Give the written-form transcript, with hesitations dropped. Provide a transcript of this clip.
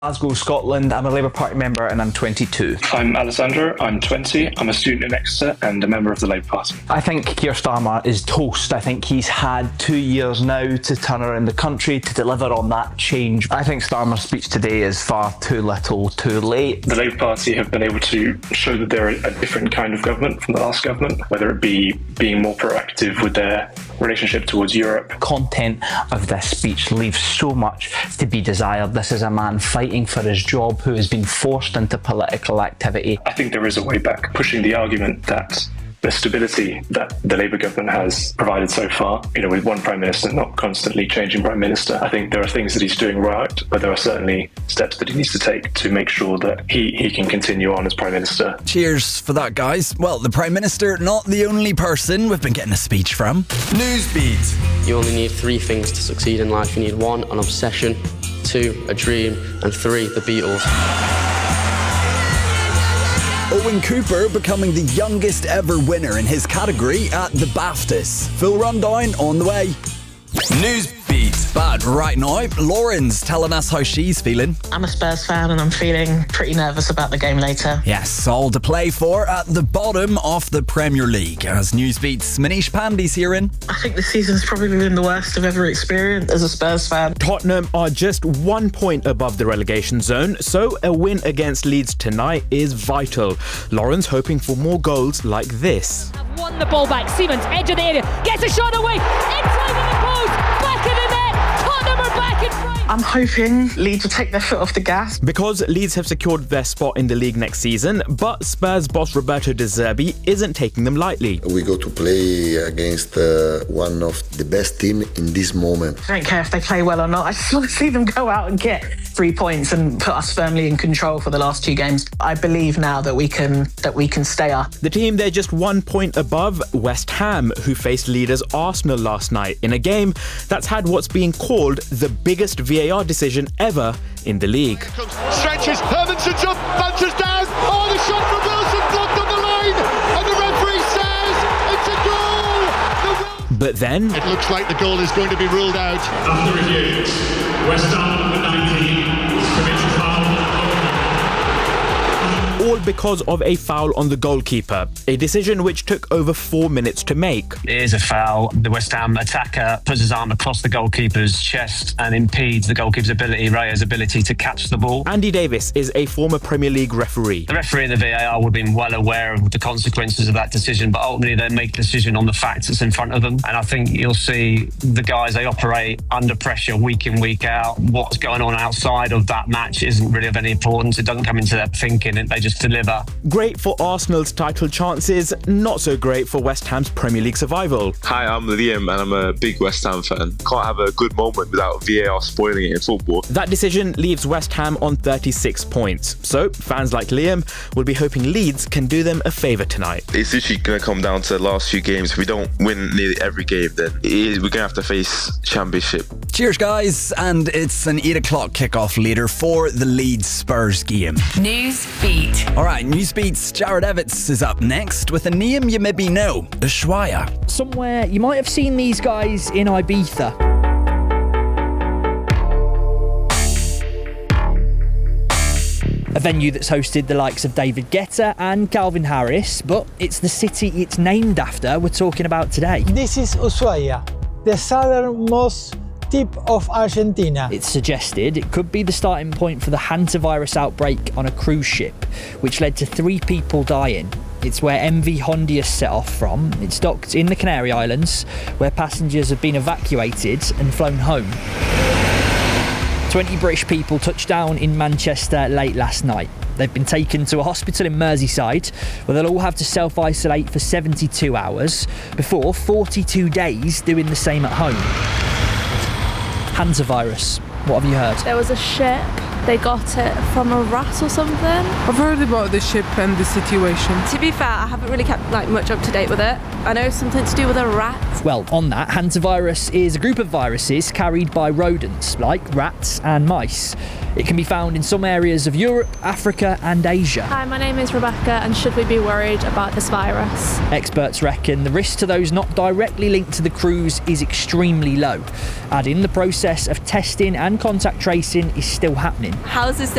Glasgow, Scotland. I'm a Labour Party member and I'm 22. I'm Alessandro, I'm 20, I'm a student in Exeter and a member of the Labour Party. I think Keir Starmer is toast. I think he's had 2 years now to turn around the country, to deliver on that change. I think Starmer's speech today is far too little, too late. The Labour Party have been able to show that they're a different kind of government from the last government, whether it be being more proactive with their relationship towards Europe. Content of this speech leaves so much to be desired. This is a man fighting for his job who has been forced into political activity. I think there is a way back, pushing the argument that the stability that the Labour government has provided so far, with one Prime Minister not constantly changing Prime Minister, I think there are things that he's doing right, but there are certainly steps that he needs to take to make sure that he can continue on as Prime Minister. Cheers for that, guys. Well, the Prime Minister, not the only person we've been getting a speech from. Newsbeat. You only need 3 things to succeed in life. You need 1, an obsession, 2, a dream, and 3, the Beatles. Owen Cooper becoming the youngest ever winner in his category at the BAFTAs. Full rundown on the way. Newsbeat. But right now, Lauren's telling us how she's feeling. I'm a Spurs fan and I'm feeling pretty nervous about the game later. Yes, all to play for at the bottom of the Premier League. As Newsbeat's Manish Pandey's here in. I think this season's probably been the worst I've ever experienced as a Spurs fan. Tottenham are just 1 point above the relegation zone, so a win against Leeds tonight is vital. Lauren's hoping for more goals like this. Have won the ball back. Siemens, edge of the area, gets a shot away, inside of the post, back in the net. Tottenham are back in front. I'm hoping Leeds will take their foot off the gas. Because Leeds have secured their spot in the league next season, but Spurs boss Roberto De Zerbi isn't taking them lightly. We go to play against one of the best team in this moment. I don't care if they play well or not. I just want to see them go out and get 3 points and put us firmly in control for the last 2 games. I believe now that we can stay up. The team, they're just 1 point above West Ham, who faced leaders Arsenal last night in a game that's had what's being called the biggest VAR decision ever in the league. Stretches, Hermanson's up, bounces down. Oh, the shot from Wilson blocked on the line, and the referee says it's a goal. But then It looks like the goal is going to be ruled out. After review, West Ham number 19 commits a foul. all because of a foul on the goalkeeper, a decision which took over 4 minutes to make. It is a foul. The West Ham attacker puts his arm across the goalkeeper's chest and impedes the goalkeeper's ability, Raya's ability to catch the ball. Andy Davis is a former Premier League referee. The referee and the VAR would have been well aware of the consequences of that decision, but ultimately they make a decision on the facts that's in front of them. And I think you'll see the guys, they operate under pressure week in, week out. What's going on outside of that match isn't really of any importance. It doesn't come into their thinking, they just deliver. Great for Arsenal's title chances, not so great for West Ham's Premier League survival. Hi, I'm Liam and I'm a big West Ham fan. Can't have a good moment without VAR spoiling it in football. That decision leaves West Ham on 36 points. So fans like Liam will be hoping Leeds can do them a favour tonight. It's literally going to come down to the last few games. If we don't win nearly every game, then we're going to have to face Championship. Cheers, guys. And it's an 8 o'clock kickoff later for the Leeds Spurs game. Newsbeat. All right, Newsbeat's Jared Evans is up next with a name you maybe know, Ushuaia. Somewhere you might have seen these guys in Ibiza. A venue that's hosted the likes of David Guetta and Calvin Harris, but it's the city it's named after we're talking about today. This is Ushuaia, the southernmost tip of Argentina. It's suggested it could be the starting point for the hantavirus outbreak on a cruise ship, which led to 3 people dying. It's where MV Hondius set off from. It's docked in the Canary Islands, where passengers have been evacuated and flown home. 20 British people touched down in Manchester late last night. They've been taken to a hospital in Merseyside, where they'll all have to self-isolate for 72 hours, before 42 days doing the same at home. Hantavirus. What have you heard? There was a ship. They got it from a rat or something. I've heard about the ship and the situation. To be fair, I haven't really kept much up to date with it. I know it's something to do with a rat. Well, on that, hantavirus is a group of viruses carried by rodents, like rats and mice. It can be found in some areas of Europe, Africa and Asia. Hi, my name is Rebecca, and should we be worried about this virus? Experts reckon the risk to those not directly linked to the cruise is extremely low, adding the process of testing and contact tracing is still happening. How is this